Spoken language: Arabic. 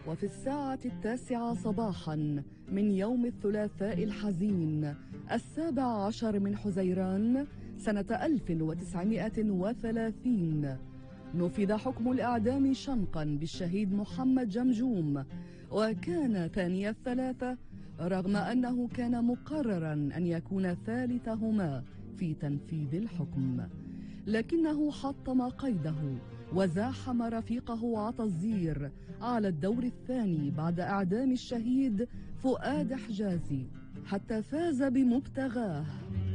وفي الساعة 9 صباحا من يوم الثلاثاء الحزين 17 من حزيران سنة 1930 نفذ حكم الإعدام شنقا بالشهيد محمد جمجوم، وكان ثاني الثلاثة رغم أنه كان مقررا أن يكون ثالثهما في تنفيذ الحكم، لكنه حطم قيده وزاحم رفيقه عطا الزير على الدور الثاني بعد إعدام الشهيد فؤاد حجازي حتى فاز بمبتغاه.